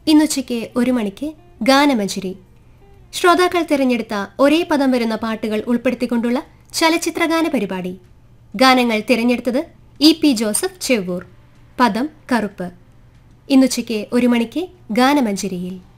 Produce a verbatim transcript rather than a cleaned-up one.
ഇന്നുച്ചയ്ക്ക് ഒരു മണിക്ക് ഗാനമഞ്ജരി. ശ്രോതാക്കൾ തിരഞ്ഞെടുത്ത ഒരേ പദം വരുന്ന പാട്ടുകൾ ഉൾപ്പെടുത്തിക്കൊണ്ടുള്ള ചലച്ചിത്രഗാന പരിപാടി. ഗാനങ്ങൾ തിരഞ്ഞെടുത്തത് ഇ പി ജോസഫ് ചെവ്വൂർ. പദം കറുപ്പ്. ഇന്നുച്ചയ്ക്ക് ഒരു മണിക്ക് ഗാനമഞ്ജരിയിൽ